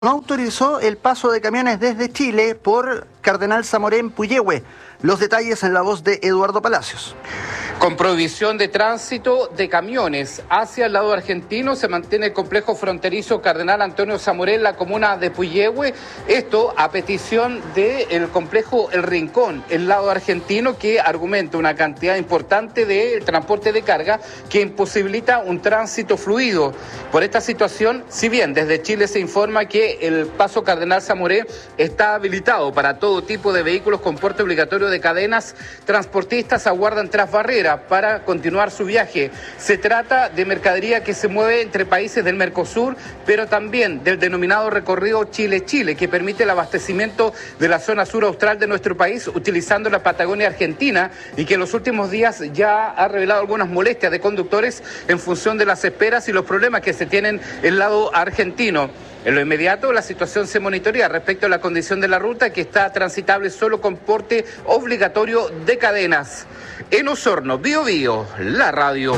No autorizó el paso de camiones desde Chile por Cardenal Zamoré en Puyehue. Los detalles en la voz de Eduardo Palacios. Con prohibición de tránsito de camiones hacia el lado argentino se mantiene el complejo fronterizo Cardenal Antonio Zamoré en la comuna de Puyehue. Esto a petición del complejo El Rincón, el lado argentino, que argumenta una cantidad importante de transporte de carga que imposibilita un tránsito fluido. Por esta situación, si bien desde Chile se informa que el paso Cardenal Zamoré está habilitado para todo tipo de vehículos con porte obligatorio de cadenas, transportistas aguardan tras barreras para continuar su viaje. Se trata de mercadería que se mueve entre países del Mercosur, pero también del denominado recorrido Chile-Chile, que permite el abastecimiento de la zona sur austral de nuestro país utilizando la Patagonia Argentina, y que en los últimos días ya ha revelado algunas molestias de conductores en función de las esperas y los problemas que se tienen en el lado argentino. En lo inmediato, la situación se monitorea respecto a la condición de la ruta, que está transitable solo con porte obligatorio de cadenas. En Osorno, Biobío, la radio.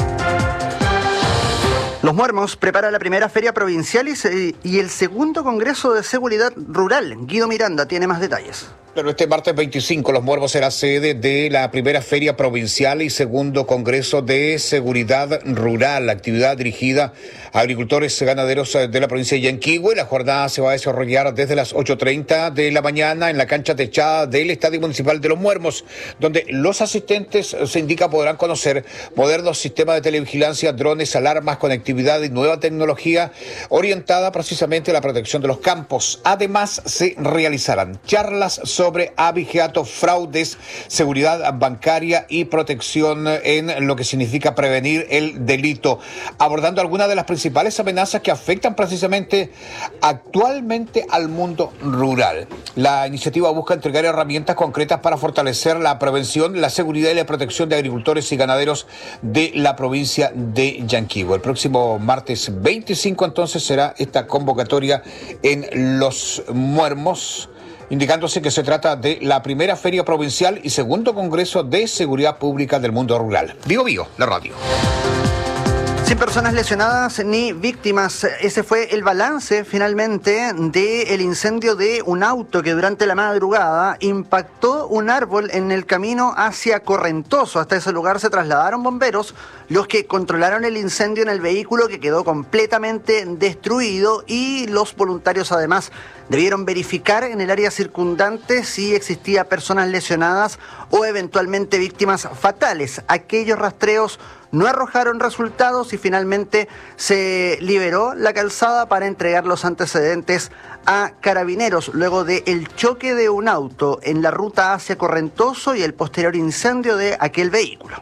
Los Muermos prepara la primera feria provincial y el segundo Congreso de Seguridad Rural. Guido Miranda tiene más detalles. Pero este martes 25, Los Muermos será sede de la primera Feria Provincial y segundo Congreso de Seguridad Rural, actividad dirigida a agricultores ganaderos de la provincia de Yanquihue. La jornada se va a desarrollar desde las 8:30 de la mañana en la cancha techada del Estadio Municipal de Los Muermos, donde los asistentes, se indica, podrán conocer modernos sistemas de televigilancia, drones, alarmas, conectividad y nueva tecnología orientada precisamente a la protección de los campos. Además, se realizarán charlas sobre abigeato, fraudes, seguridad bancaria y protección en lo que significa prevenir el delito, abordando algunas de las principales amenazas que afectan precisamente actualmente al mundo rural. La iniciativa busca entregar herramientas concretas para fortalecer la prevención, la seguridad y la protección de agricultores y ganaderos de la provincia de Yanquihue. El próximo martes 25 entonces será esta convocatoria en Los Muermos, indicándose que se trata de la primera feria provincial y segundo Congreso de Seguridad Pública del Mundo Rural. Biobío, la radio. Sin personas lesionadas ni víctimas. Ese fue el balance finalmente del incendio de un auto que durante la madrugada impactó un árbol en el camino hacia Correntoso. Hasta ese lugar se trasladaron bomberos, los que controlaron el incendio en el vehículo, que quedó completamente destruido, y los voluntarios además debieron verificar en el área circundante si existía personas lesionadas o eventualmente víctimas fatales. Aquellos rastreos no arrojaron resultados y finalmente se liberó la calzada para entregar los antecedentes a Carabineros luego del choque de un auto en la ruta hacia Correntoso y el posterior incendio de aquel vehículo.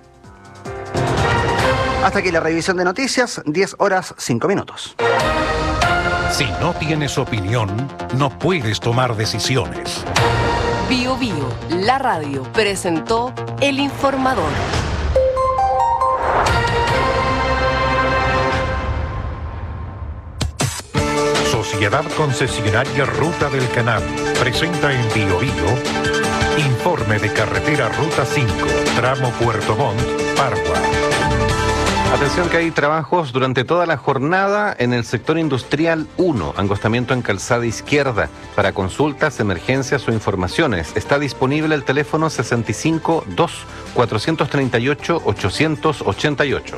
Hasta aquí la revisión de noticias, 10:05. Si no tienes opinión, no puedes tomar decisiones. Biobío, la radio, presentó El Informador. Sociedad Concesionaria Ruta del Canal presenta en Biobío informe de carretera Ruta 5, tramo Puerto Montt, Pargua. Atención que hay trabajos durante toda la jornada en el sector industrial 1, angostamiento en calzada izquierda. Para consultas, emergencias o informaciones, está disponible el teléfono 65-2-438-888.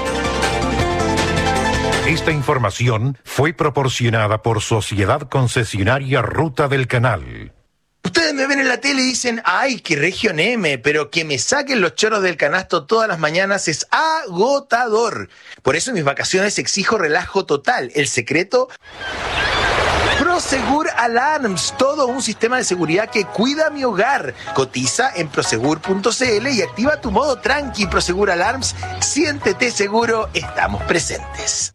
Esta información fue proporcionada por Sociedad Concesionaria Ruta del Canal. Ustedes me ven en la tele y dicen, ¡ay, qué región M! Pero que me saquen los choros del canasto todas las mañanas es agotador. Por eso en mis vacaciones exijo relajo total. El secreto: Prosegur Alarms, todo un sistema de seguridad que cuida mi hogar. Cotiza en prosegur.cl y activa tu modo tranqui. Prosegur Alarms, siéntete seguro, estamos presentes.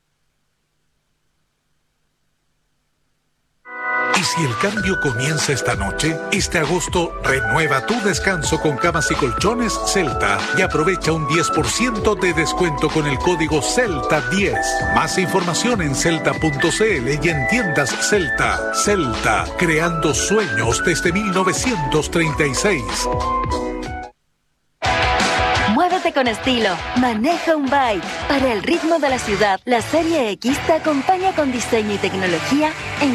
Y si el cambio comienza esta noche, este agosto renueva tu descanso con camas y colchones Celta y aprovecha un 10% de descuento con el código CELTA10. Más información en celta.cl y en tiendas Celta. Celta, creando sueños desde 1936. Muévete con estilo. Maneja un bike. Para el ritmo de la ciudad, la Serie X te acompaña con diseño y tecnología en